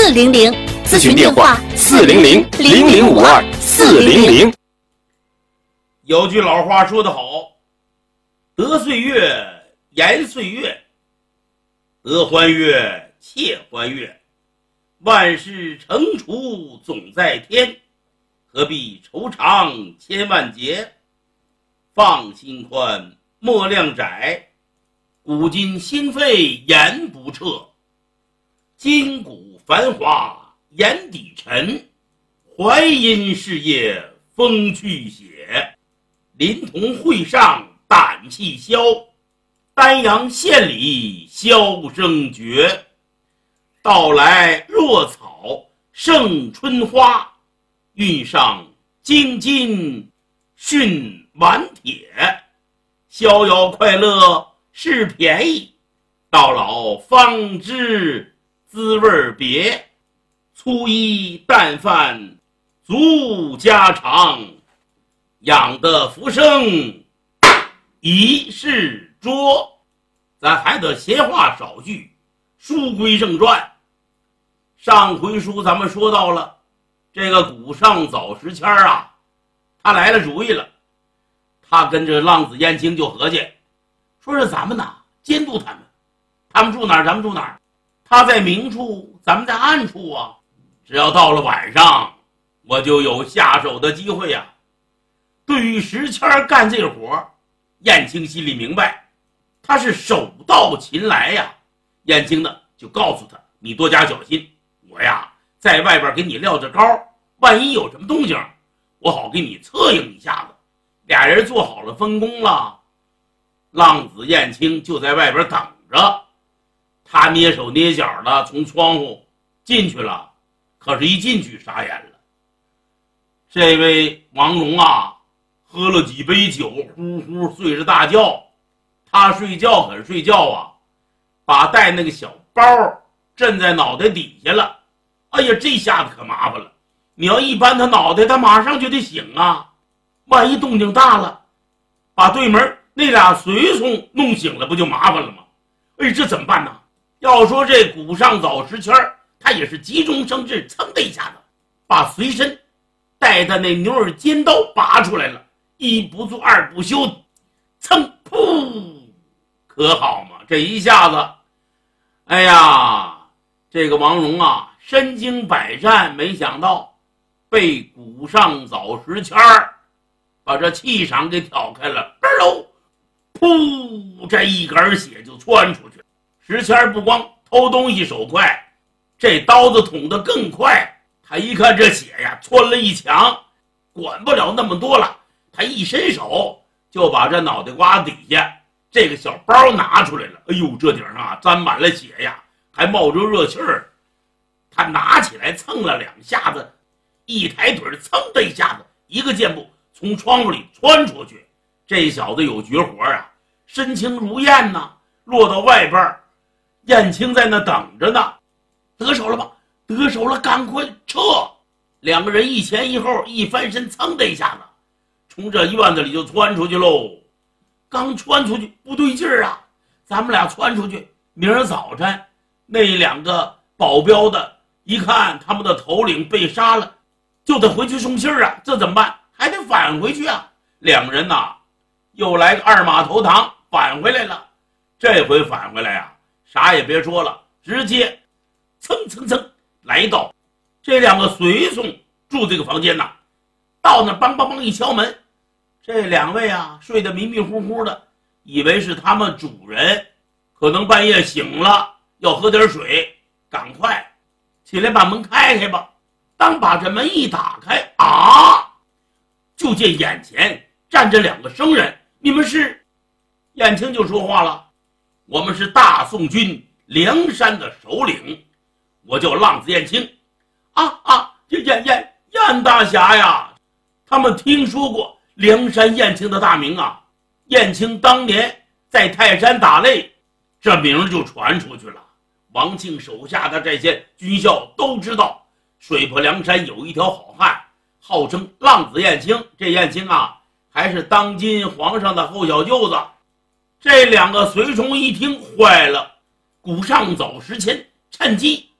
咨询电话400-0052-400。 有句老话说得好，得岁月延岁月，得欢悦且欢悦，万事成除总在天，何必愁肠千万结？放心宽，莫量窄，古今心扉言不彻。今古繁华眼底沉，淮阴事业风去血。临潼会上胆气消，丹阳县里箫声绝。到来若草胜春花，运上京津训顽铁。逍遥快乐是便宜，到老方知滋味别。粗衣淡饭足家常，养得福生一世桌。咱还得闲话少叙，书归正传。上回书咱们说到了这个古上早时迁啊，他来了主意了。他跟着浪子燕青就合计，说是咱们呐监督他们，他们住哪儿咱们住哪儿，他在明处咱们在暗处啊，只要到了晚上我就有下手的机会呀。对于石谦干这活，燕青心里明白，他是手到擒来呀。燕青呢就告诉他，你多加小心，我呀在外边给你撂着高，万一有什么动静，我好给你策应一下子。俩人做好了分工了，浪子燕青就在外边等着。他蹑手蹑脚的从窗户进去了，可是一进去傻眼了。这位王荣啊，喝了几杯酒，呼呼睡着大觉。他睡觉可是睡觉啊，把带那个小包震在脑袋底下了。哎呀，这下子可麻烦了，你要一般他脑袋他马上就得醒啊，万一动静大了，把对门那俩随从弄醒了，不就麻烦了吗？哎，这怎么办呢？要说这古上早时迁，他也是急中生智，噌的一下子把随身带的那牛耳尖刀拔出来了，一不做二不休，噌噗，可好嘛，这一下子，哎呀，这个王荣啊身经百战，没想到被古上早时迁把这气场给挑开了，噗，这一杆血就窜出去。石谦不光偷东西手快，这刀子捅得更快。他一看这血呀窜了一墙，管不了那么多了，他一伸手就把这脑袋瓜底下这个小包拿出来了。哎呦，这顶上啊沾满了血呀，还冒着热气儿。他拿起来蹭了两下子，一抬腿噌的一下子，一个箭步从窗户里窜出去。这小子有绝活啊，身轻如燕呐，落到外边，燕青在那等着呢。得手了吧？得手了，赶快撤！两个人一前一后，一翻身，噌的一下子从这院子里就窜出去喽。刚窜出去不对劲儿啊，咱们俩窜出去，明儿早晨那两个保镖的一看他们的头领被杀了，就得回去送信儿啊，这怎么办？还得返回去啊。两人呐又来个二马投堂，返回来了。这回返回来啊，啥也别说了，直接蹭蹭蹭来到这两个随从住这个房间呐。到那梆梆梆一敲门，这两位啊睡得迷迷糊糊的，以为是他们主人，可能半夜醒了要喝点水，赶快起来把门开开吧。当把这门一打开啊，就见眼前站着两个生人。你们是？燕青就说话了，我们是大宋军梁山的首领，我叫浪子燕青。燕大侠呀，他们听说过梁山燕青的大名啊。燕青当年在泰山打擂，这名就传出去了。王庆手下的这些军校都知道，水泊梁山有一条好汉，号称浪子燕青。这燕青啊还是当今皇上的后小舅子。这两个随从一听坏了，古上早时迁趁机